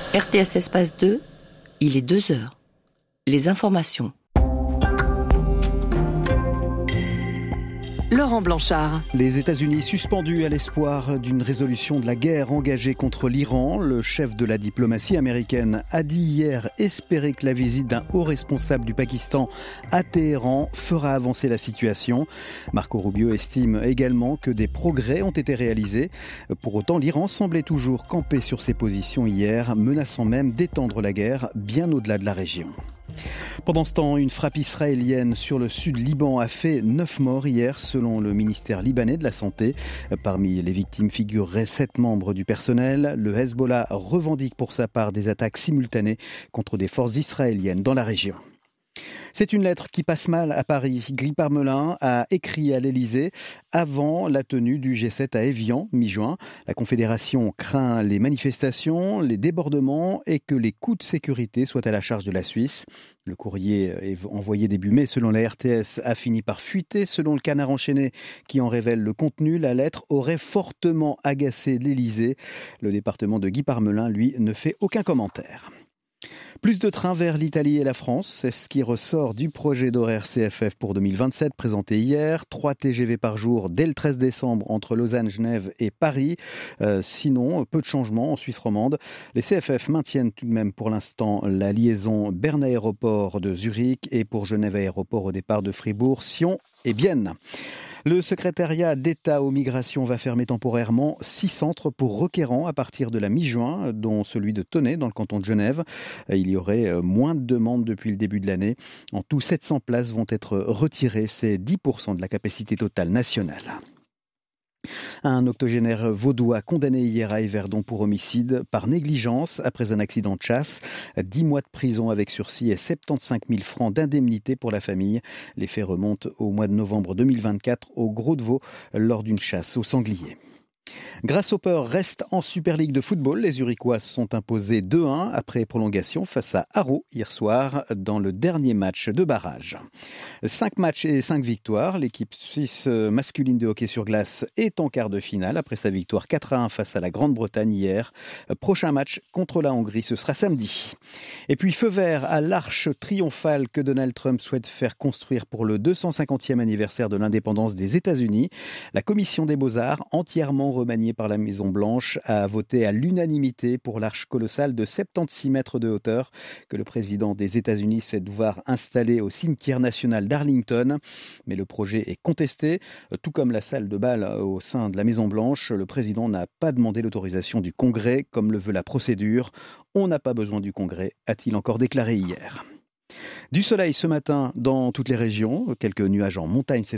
RTS Espace 2, il est 2 heures. Les informations. Laurent Blanchard. Les États-Unis suspendus à l'espoir d'une résolution de la guerre engagée contre l'Iran. Le chef de la diplomatie américaine a dit hier espérer que la visite d'un haut responsable du Pakistan à Téhéran fera avancer la situation. Marco Rubio estime également que des progrès ont été réalisés. Pour autant, l'Iran semblait toujours camper sur ses positions hier, menaçant même d'étendre la guerre bien au-delà de la région. Pendant ce temps, une frappe israélienne sur le sud Liban a fait 9 morts hier, selon le ministère libanais de la Santé. Parmi les victimes figureraient 7 membres du personnel. Le Hezbollah revendique pour sa part des attaques simultanées contre des forces israéliennes dans la région. C'est une lettre qui passe mal à Paris. Guy Parmelin a écrit à l'Élysée avant la tenue du G7 à Évian, mi-juin. La Confédération craint les manifestations, les débordements et que les coûts de sécurité soient à la charge de la Suisse. Le courrier envoyé début mai, selon la RTS, a fini par fuiter. Selon le Canard enchaîné qui en révèle le contenu, la lettre aurait fortement agacé l'Élysée. Le département de Guy Parmelin, lui, ne fait aucun commentaire. Plus de trains vers l'Italie et la France, c'est ce qui ressort du projet d'horaire CFF pour 2027 présenté hier. 3 TGV par jour dès le 13 décembre entre Lausanne, Genève et Paris. Sinon, peu de changements en Suisse romande. Les CFF maintiennent tout de même pour l'instant la liaison Berne-Aéroport de Zurich et pour Genève Aéroport au départ de Fribourg, Sion et Bienne. Le secrétariat d'État aux migrations va fermer temporairement 6 centres pour requérants à partir de la mi-juin, dont celui de Tonnet dans le canton de Genève. Il y aurait moins de demandes depuis le début de l'année. En tout, 700 places vont être retirées. C'est 10% de la capacité totale nationale. Un octogénaire vaudois condamné hier à Yverdon pour homicide par négligence après un accident de chasse. 10 mois de prison avec sursis et 75 000 francs d'indemnité pour la famille. Les faits remontent au mois de novembre 2024 au Gros de Vaud lors d'une chasse au sanglier. Grasshopper reste en Super League de football. Les Zurichois se sont imposés 2-1 après prolongation face à Haro hier soir dans le dernier match de barrage. 5 matchs et 5 victoires. L'équipe suisse masculine de hockey sur glace est en quart de finale après sa victoire 4-1 face à la Grande-Bretagne hier. Prochain match contre la Hongrie, ce sera samedi. Et puis feu vert à l'arche triomphale que Donald Trump souhaite faire construire pour le 250e anniversaire de l'indépendance des États-Unis. La commission des Beaux-Arts, entièrement remaniée par la Maison-Blanche, a voté à l'unanimité pour l'arche colossale de 76 mètres de hauteur que le président des États-Unis souhaite voir installer au cimetière national d'Arlington. Mais le projet est contesté, tout comme la salle de bal au sein de la Maison-Blanche. Le président n'a pas demandé l'autorisation du Congrès, comme le veut la procédure. On n'a pas besoin du Congrès, a-t-il encore déclaré hier. Du soleil ce matin dans toutes les régions, quelques nuages en montagne